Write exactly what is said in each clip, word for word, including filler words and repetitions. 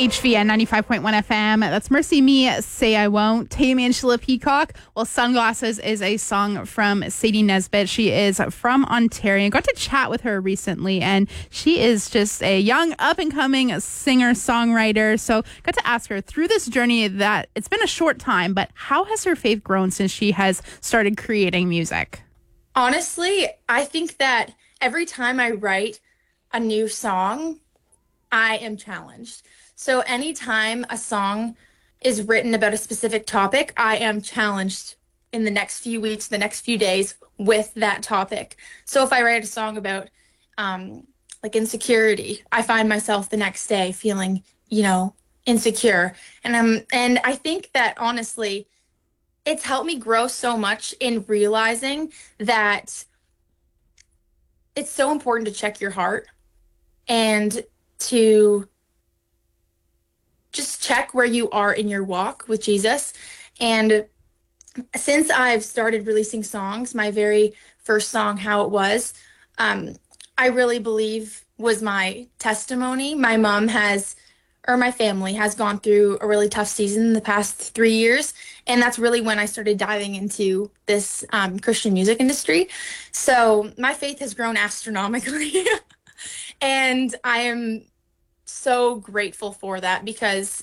H V N ninety-five point one F M. That's Mercy Me, Say I Won't. Tammy Angela Peacock. Well, Sunglasses is a song from Sadie Nesbitt. She is from Ontario. I got to chat with her recently, and she is just a young, up-and-coming singer-songwriter. So got to ask her through this journey that it's been a short time, but how has her faith grown since she has started creating music? Honestly, I think that every time I write a new song, I am challenged. So anytime a song is written about a specific topic, I am challenged in the next few weeks, the next few days with that topic. So if I write a song about um, like insecurity, I find myself the next day feeling, you know, insecure. And I'm, and I think that honestly, it's helped me grow so much in realizing that it's so important to check your heart and to just check where you are in your walk with Jesus. And since I've started releasing songs, my very first song, How It Was, um, I really believe was my testimony. My mom has, or my family has gone through a really tough season in the past three years. And that's really when I started diving into this um, Christian music industry. So my faith has grown astronomically. And I am so grateful for that because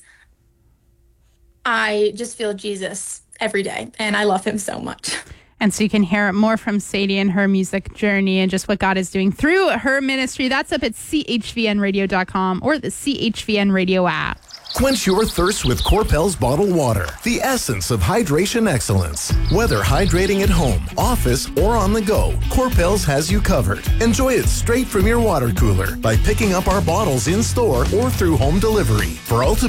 I just feel Jesus every day and I love him so much. And so you can hear more from Sadie and her music journey and just what God is doing through her ministry. That's up at C H V N radio dot com or the C H V N radio app. Quench your thirst with Corpel's bottled water, the essence of hydration excellence. Whether hydrating at home, office, or on the go, Corpel's has you covered. Enjoy it straight from your water cooler by picking up our bottles in store or through home delivery. For ultimate